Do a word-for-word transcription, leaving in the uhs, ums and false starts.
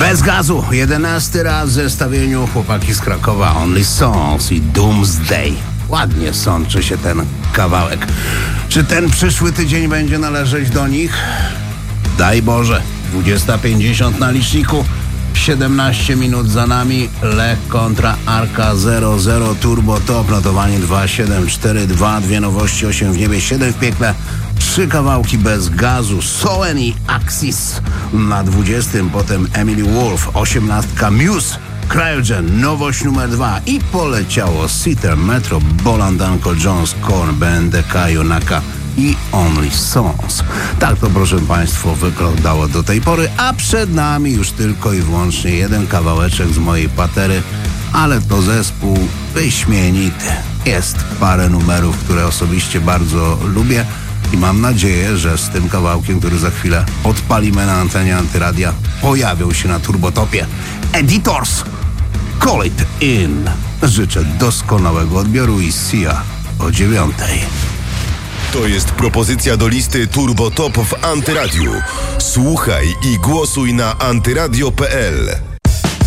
Bez gazu, jedenasty raz w zestawieniu chłopaki z Krakowa, Only Songs i Doomsday. Ładnie sączy się ten kawałek. Czy ten przyszły tydzień będzie należeć do nich? Daj Boże. dwudziesta pięćdziesiąt na liczniku, siedemnaście minut za nami. Lech kontra Arka zero zero Turbo Top, notowanie dwa siedem cztery dwa, dwie nowości, osiem w niebie, siedem w piekle, trzy kawałki bez gazu, Soen i Axis na dwudziestym, potem Emily Wolf, osiemnastka Muse, Cryogen, nowość numer dwa i poleciało Sitter, Metro, Boland, Uncle Jones, Korn, B N D K, Yonaka i Only Songs. Tak to, proszę Państwa, wyglądało do tej pory, a przed nami już tylko i wyłącznie jeden kawałeczek z mojej patery, ale to zespół wyśmienity. Jest parę numerów, które osobiście bardzo lubię i mam nadzieję, że z tym kawałkiem, który za chwilę odpalimy na antenie Antyradia, pojawią się na Turbotopie. Editors, Call It In. Życzę doskonałego odbioru i Sia o dziewiątej. To jest propozycja do listy Turbo Top w Antyradiu. Słuchaj i głosuj na antyradio kropka p l.